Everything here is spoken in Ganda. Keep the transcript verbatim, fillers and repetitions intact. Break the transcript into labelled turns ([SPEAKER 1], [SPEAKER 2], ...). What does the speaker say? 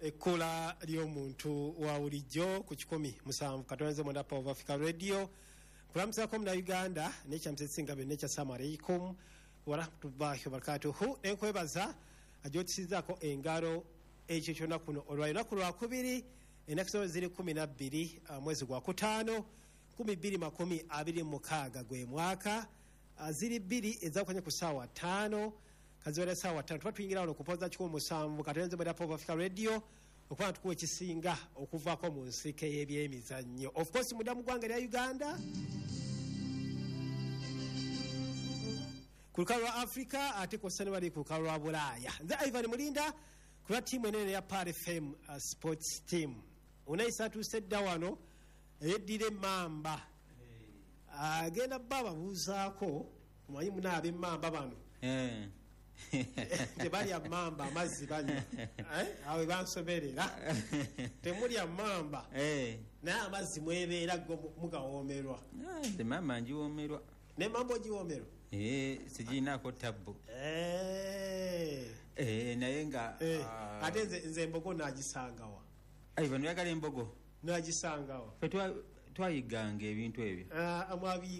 [SPEAKER 1] Ekula ly'omuntu wa bulijjo ku kikumi musanvu katonze mwenda pa Africa Radio kulamusako muna Uganda nekyamusesinga benne kya Assalamualaikum wa rahmatullahi wa barakatuhu enkwebaza ajotisizaako engalo ekyo kyonna kuno olwalinaku lwakubiri ennaku ziri kumi na bbiri mwezi gwa kutaano kumi bbiri makumi abiri mukaaga gwe mwaka ziri bbiri ezakufanya ku ssaawa ttaano kaziwera ssaawa ttaano tuba tuyingira wano kupoza kikumi musanvu katonze mwenda pa Africa Radio okuba tukuwa ekisinga okuvaako mu nsike y'ebyemizannyo of course mudda mu ggwanga lya Uganda ku lukalu lwa Africa ate kw'ossa ne bali ku lukalu lwa Bulaaya nze Ivan Mulinda ku lwa ttiimu enene ya Par F M uh, sports team unayisa atuuse dda wano eyeddira emmamba agenda uh, bba ababuuzaako kumanyi munaabe emmamba bano
[SPEAKER 2] eh
[SPEAKER 1] tebalya mamba amazzi banywa awe bansoberera temulya mamba naye amazzi mwebeera go mugawoomerwa
[SPEAKER 2] nze mama njiwoomerwa
[SPEAKER 1] ne mamba ogiwoomerwa
[SPEAKER 2] sigirinaako tabbu
[SPEAKER 1] eh
[SPEAKER 2] naye nga
[SPEAKER 1] ate nze embogo nagisangawa
[SPEAKER 2] bano yagala embogo
[SPEAKER 1] nagisangawa
[SPEAKER 2] fe twayiganga ebintu ebyo